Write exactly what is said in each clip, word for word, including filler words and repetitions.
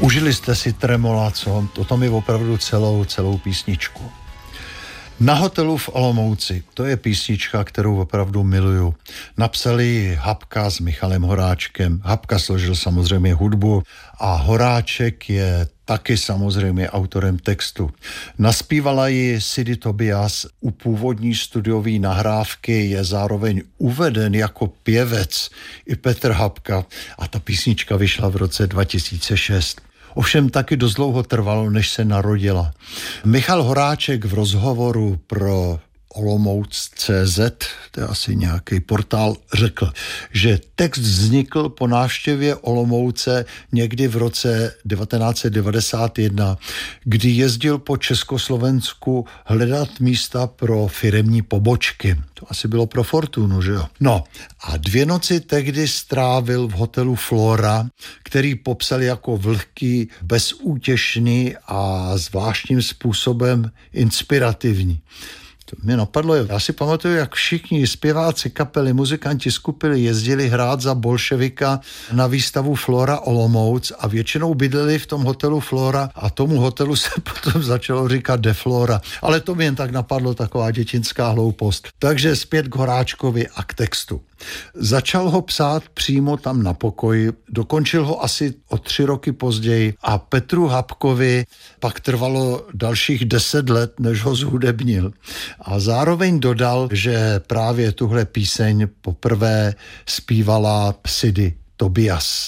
Užili jste si Tremola, co? To tam je opravdu celou, celou písničku. Na hotelu v Olomouci, to je písnička, kterou opravdu miluju. Napsali Habka s Michalem Horáčkem. Habka složil samozřejmě hudbu a Horáček je taky samozřejmě autorem textu. Naspívala ji Sidi Tobias, u původní studiové nahrávky je zároveň uveden jako pěvec i Petr Habka a ta písnička vyšla v roce dva tisíce šest. Ovšem taky dost dlouho trvalo, než se narodila. Michal Horáček v rozhovoru pro Olomouc tečka cé zet, to je asi nějaký portál, řekl, že text vznikl po návštěvě Olomouce někdy v roce devatenáct set devadesát jedna, kdy jezdil po Československu hledat místa pro firemní pobočky. To asi bylo pro Fortunu, že jo? No a dvě noci tehdy strávil v hotelu Flora, který popsal jako vlhký, bezútěšný a zvláštním způsobem inspirativní. Mě napadlo, já si pamatuju, jak všichni zpěváci, kapely, muzikanti, skupiny jezdili hrát za bolševika na výstavu Flora Olomouc a většinou bydleli v tom hotelu Flora a tomu hotelu se potom začalo říkat De Flora. Ale to mi jen tak napadlo, taková dětinská hloupost. Takže zpět k Horáčkovi a k textu. Začal ho psát přímo tam na pokoji, dokončil ho asi o tři roky později a Petru Habkovi pak trvalo dalších deset let, než ho zhudebnil. A zároveň dodal, že právě tuhle píseň poprvé zpívala Sidi Tobias.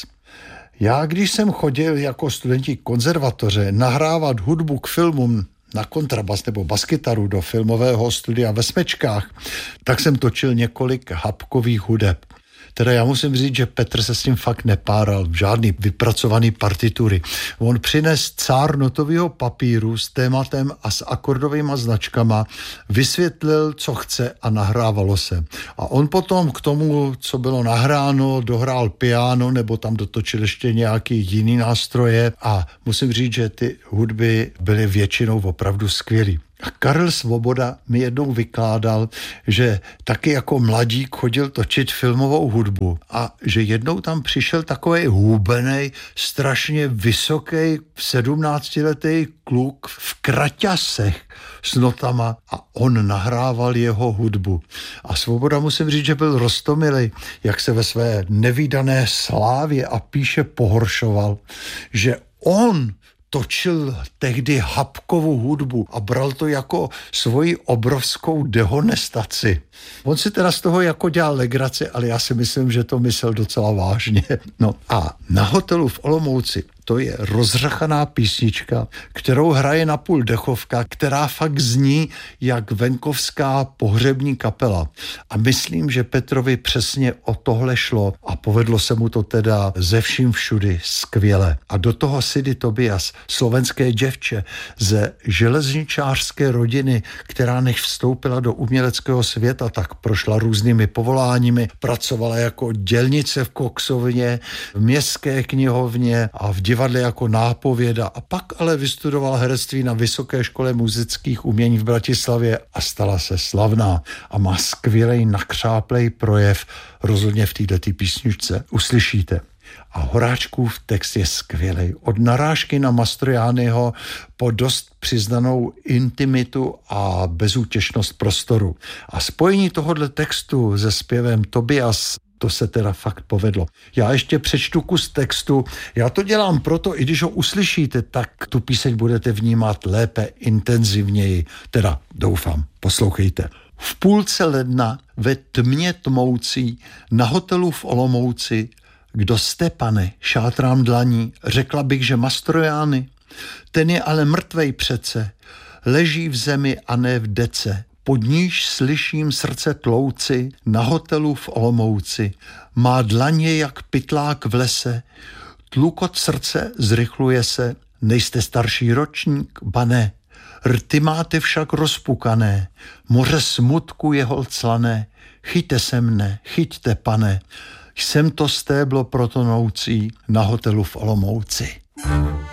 Já, když jsem chodil jako studenti konzervatoře nahrávat hudbu k filmům na kontrabas nebo baskytaru do filmového studia ve Smečkách, tak jsem točil několik Habkových hudeb. Teda já musím říct, že Petr se s tím fakt nepáral, žádný vypracovaný partitury. On přines cár notového papíru s tématem a s akordovými značkama, vysvětlil, co chce a nahrávalo se. A on potom k tomu, co bylo nahráno, dohrál piano nebo tam dotočil ještě nějaký jiný nástroje a musím říct, že ty hudby byly většinou opravdu skvělý. A Karel Svoboda mi jednou vykládal, že taky jako mladík chodil točit filmovou hudbu a že jednou tam přišel takovej hubenej, strašně vysoký sedmnáctiletý kluk v kraťasech s notama a on nahrával jeho hudbu. A Svoboda, musím říct, že byl roztomilý, jak se ve své nevídané slávě a píše pohoršoval, že on točil tehdy Habkovu hudbu a bral to jako svoji obrovskou dehonestaci. On si teda z toho jako dělal legraci, ale já si myslím, že to myslel docela vážně. No a na hotelu v Olomouci to je rozřachaná písnička, kterou hraje napůl dechovka, která fakt zní jak venkovská pohřební kapela. A myslím, že Petrovi přesně o tohle šlo a povedlo se mu to teda ze vším všudy skvěle. A do toho Sidi Tobias, slovenské děvče ze železničářské rodiny, která než vstoupila do uměleckého světa, tak prošla různými povoláními, pracovala jako dělnice v koksovně, v městské knihovně a v divadle jako nápověda a pak ale vystudovala herectví na Vysoké škole muzických umění v Bratislavě a stala se slavná a má skvělej nakřáplej projev rozhodně v této písničce. Uslyšíte. A Horáčkův text je skvělej. Od narážky na Mastrojányho po dost přiznanou intimitu a bezútěšnost prostoru. A spojení tohohle textu se zpěvem Tobias, to se teda fakt povedlo. Já ještě přečtu kus textu. Já to dělám proto, i když ho uslyšíte, tak tu píseň budete vnímat lépe, intenzivněji. Teda doufám, poslouchejte. V půlce ledna ve tmě tmoucí na hotelu v Olomouci kdo jste, pane, šátrám dlaní, řekla bych, že Mastrojány. Ten je ale mrtvej přece, leží v zemi a ne v dece. Pod níž slyším srdce tlouci na hotelu v Olomouci. Má dlaně jak pytlák v lese, tlukot srdce zrychluje se. Nejste starší ročník, ba ne. Rty máte však rozpukané, moře smutku je holclané. Chyťte se mne, chyťte, pane. Jsem to stéblo protonoucí na hotelu v Olomouci.